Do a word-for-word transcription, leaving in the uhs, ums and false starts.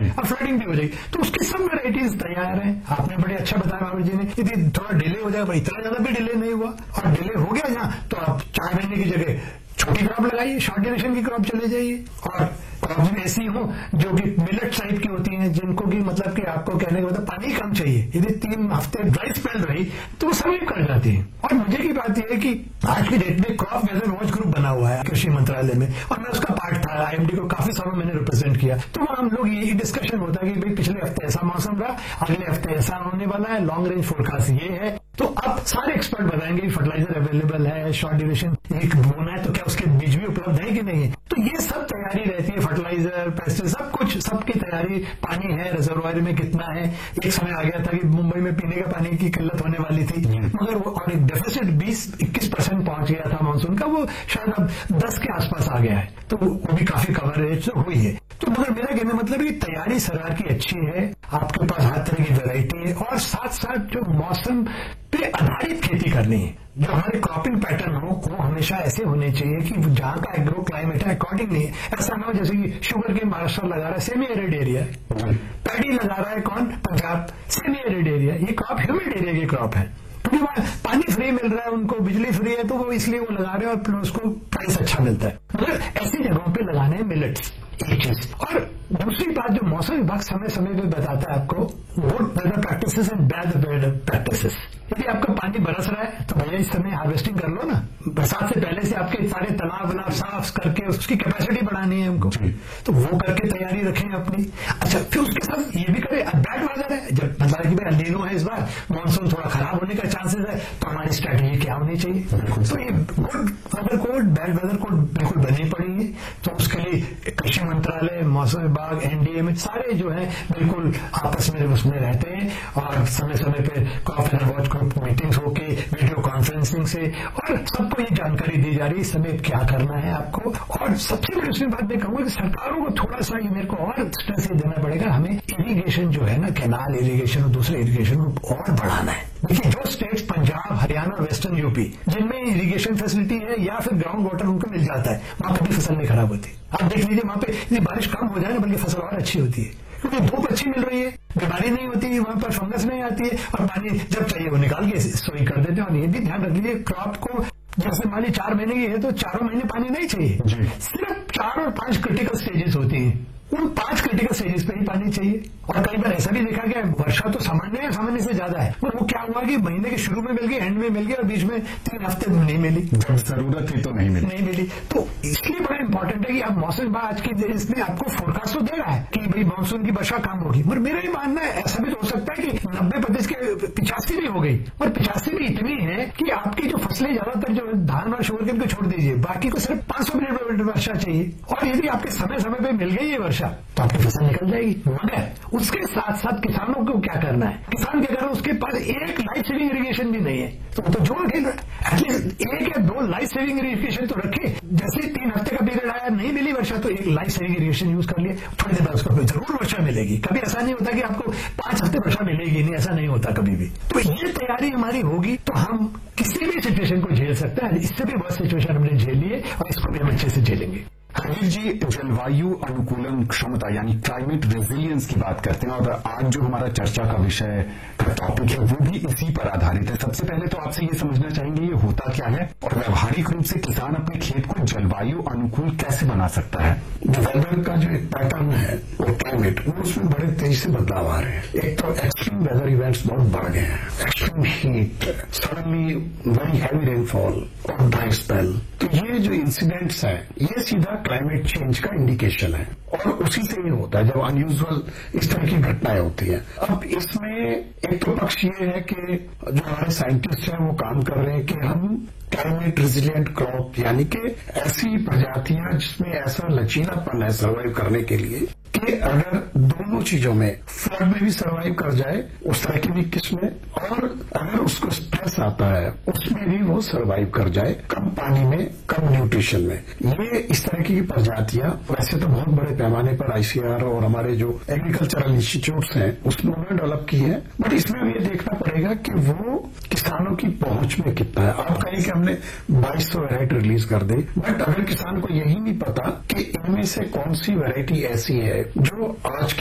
और फ्लडिंग भी हो जाएगी। तो उसकी सब वेराइटीज तैयार हैं। आपने बड़े अच्छा बताया बाबू जी ने, यदि थोड़ा डिले हो जाए, इतना ज्यादा भी डिले नहीं हुआ और डिले हो गया जहां, तो आप चार महीने की जगह छोटी क्रॉप लगाइए, शॉर्ट ड्यूरेशन की क्रॉप चले जाइए। और क्रॉप भी ऐसी हो जो कि मिलेट टाइप की होती हैं, जिनको की मतलब कि आपको कहने का मतलब पानी कम चाहिए। यदि तीन हफ्ते ड्राई स्पेल रही तो वो सर्वाइव कर जाती है। और मुझे की बात यह है कि आज की डेट में क्रॉप वेदर वॉच ग्रुप बना हुआ है कृषि मंत्रालय में, और मैं उसका पार्ट था। आईएमडी को काफी सालों मैंने रिप्रेजेंट किया। तो वहां हम लोग ये डिस्कशन होता है कि भाई पिछले हफ्ते ऐसा मौसम रहा, अगले हफ्ते ऐसा होने वाला है, लॉन्ग रेंज फोरकास्ट ये है। तो अब सारे एक्सपर्ट बताएंगे फर्टिलाइजर अवेलेबल है, शॉर्ट ड्यूरेशन एक बोना है तो क्या उसके बीज भी उपलब्ध है कि नहीं है। तो ये सब तैयारी रहती है, फर्टिलाइजर, पेस्टिसाइड, सब कुछ, सबकी तैयारी। पानी है रिजर्वायर में कितना है। एक समय आ गया था कि मुंबई में पीने का पानी की किल्लत होने वाली थी, मगर वो और एक डेफिसिट बीस इक्कीस परसेंट पहुंच गया था मानसून का, वो शायद अब दस के आसपास आ गया है। तो वो भी काफी कवरेज हुई है। तो मगर मेरा कहना मतलब है कि तैयारी सरकार की अच्छी है, आपके पास हर तरह की वैरायटी है, और साथ साथ जो मौसम पे आधारित खेती करनी है, जो हमारे क्रॉपिंग पैटर्न हो वो हमेशा ऐसे होने चाहिए कि जहां का एग्रो क्लाइमेट है अकॉर्डिंगली, ऐसा ना हो जैसे कि शुगर के महाराष्ट्र लगा रहा है सेमी एरिड एरिया, पैडी लगा रहा है कौन, पंजाब, सेमी एरिड एरिया। ये क्रॉप ह्यूमिड एरिया की क्रॉप है, क्योंकि वहां पानी फ्री मिल रहा है, उनको बिजली फ्री है, तो वो इसलिए वो लगा रहे हैं और उसको प्राइस अच्छा मिलता है। मगर ऐसी जगहों पे लगाने हैं मिलेट्स, एक चीज। और दूसरी बात, जो मौसम विभाग समय समय पे बताता है आपको good weather practices and bad weather practices. यदि आपका पानी बरस रहा है तो भैया इस समय हार्वेस्टिंग कर लो ना, बरसात से पहले से आपके सारे तालाब वलाब साफ करके उसकी कैपेसिटी बढ़ानी है हमको, तो वो करके तैयारी रखें अपनी। अच्छा, फिर उसके साथ ये भी करें, बैड वेदर है, जब मतलब कि भाई अल्नीनो है इस बार, मानसून थोड़ा खराब होने का चांसेस है, तो हमारी स्ट्रैटेजी क्या होनी चाहिए। तो ये good weather code, bad weather code बिल्कुल बनी पड़ी है। तो उसके लिए कृषि मंत्रालय, मौसम विभाग, एनडीए में सारे जो है बिल्कुल आपस में उसमें रहते हैं, और समय समय पे crop weather watch group meetings होके वीडियो कॉन्फ्रेंसिंग से, और सबको ये जानकारी दी जा रही है इस समय क्या करना है आपको। और सबसे बड़ी उसमें बात मैं कहूंगा कि सरकारों को थोड़ा सा ये मेरे को और स्ट्रेस देना पड़ेगा, हमें इरिगेशन जो है ना, कैनाल इरिगेशन और दूसरे इरिगेशन को और बढ़ाना है। देखिए, जो स्टेट्स पंजाब, हरियाणा और वेस्टर्न यूपी जिनमें इरिगेशन फैसिलिटी है या फिर ग्राउंड वाटर उनको मिल जाता है, वहां कभी फसल नहीं खराब होती। आप देख लीजिए, वहां पे यदि बारिश कम हो जाए ना, बल्कि फसल और अच्छी होती है, क्योंकि धूप अच्छी मिल रही है, बीमारी नहीं होती, वहां पर फंगस नहीं आती है, और पानी जब चाहिए वो निकाल के सोई कर देते हैं। और ये भी ध्यान रख लीजिए, क्रॉप को जैसे मान ली चार महीने की है तो चारों महीने पानी नहीं चाहिए, सिर्फ चार और पांच क्रिटिकल स्टेजेस होती हैं, उन पांच क्रिटिकल स्टेजेस पे ही पानी चाहिए। और कई बार ऐसा भी देखा गया, वर्षा तो सामान्य है, सामान्य से ज्यादा है, पर वो क्या हुआ कि महीने के शुरू में मिल गई, एंड में मिल गई, और बीच में तीन हफ्ते में नहीं मिली, जब जरूरत थी तो नहीं मिली नहीं मिली तो इसलिए बड़ा इंपॉर्टेंट है कि आप मौसम विभाग आज की इसमें आपको फोरकास्ट तो दे रहा है कि भाई मानसून की वर्षा कम होगी, मगर मेरा ही मानना है ऐसा भी हो सकता है कि नब्बे प्रतिशत के पिचासी भी हो गई, और पिचासी भी इतनी है कि आपकी जो फसलें ज्यादातर जो धान और शुगर केन को छोड़ दीजिए, बाकी को सिर्फ पांच सौ मिलीमीटर वर्षा चाहिए, और यदि आपके समय समय पर मिल गई है वर्षा तो आपकी फसल निकल जाएगी। मगर उसके साथ साथ किसानों को क्या करना है, किसान क्या कर रहा है, उसके पास एक लाइफ सेविंग इरिगेशन भी नहीं है, तो, तो जो एटलीस्ट एक या दो लाइफ सेविंग इरिगेशन तो रखे। जैसे तीन हफ्ते का पीरियड आया, नहीं मिली वर्षा, तो एक लाइफ सेविंग इरिगेशन यूज कर लिए, थोड़ी देर बाद उसको जरूर वर्षा मिलेगी। कभी ऐसा नहीं होता कि आपको पांच हफ्ते वर्षा मिलेगी नहीं, ऐसा नहीं होता कभी भी। तो ये तैयारी हमारी होगी तो हम किसी भी सिचुएशन को झेल सकते हैं। इससे भी बहुत सिचुएशन हमने झेली है और इसको भी हम अच्छे से झेलेंगे। हरीश जी, जलवायु अनुकूलन क्षमता यानी क्लाइमेट रेजिलियंस की बात करते हैं, और आज जो हमारा चर्चा का विषय का टॉपिक है वो भी इसी पर आधारित है। सबसे पहले तो आपसे ये समझना चाहेंगे ये होता क्या है, और व्यावहारिक रूप से किसान अपने खेत को जलवायु अनुकूल कैसे बना सकता है। वेदर का जो एक पैटर्न है वो क्लाइमेट, वो उसमें बड़े तेजी से बदलाव आ रहे हैं। एक तो एक्सट्रीम वेदर इवेंट्स बहुत बढ़ गए हैं, extreme heat, suddenly very heavy rainfall और ड्राई स्पेल। तो ये जो इंसिडेंट्स है ये सीधा क्लाइमेट चेंज का इंडिकेशन है, और उसी से ये होता है जब अनयूजुअल इस तरह की घटनाएं होती हैं। अब इसमें एक तो पक्ष ये है कि जो हमारे साइंटिस्ट हैं वो काम कर रहे हैं कि हम क्लाइमेट रेजिलिएंट क्रॉप यानी कि ऐसी प्रजातियां जिसमें ऐसा लचीलापन है सर्वाइव करने के लिए कि अगर दोनों चीजों में, फ्लड में भी सर्वाइव कर जाए उस तरह की भी किस्में, और अगर उसको स्ट्रेस आता है उसमें भी वो सर्वाइव कर जाए, कम पानी में, कम न्यूट्रिशन में। ये इस तरह की प्रजातियां वैसे तो बहुत बड़े पैमाने पर आईसीआर और हमारे जो एग्रीकल्चरल इंस्टीट्यूट्स हैं उसमें उन्होंने डेवलप की है, बट इसमें अब ये देखना पड़ेगा कि वो किसानों की पहुंच में कितना है। आप कहें कि हमने बाईस सौ वेराइटी रिलीज कर दी, बट अगर किसान को यही नहीं पता कि इनमें से कौन सी वेराइटी ऐसी है जो आज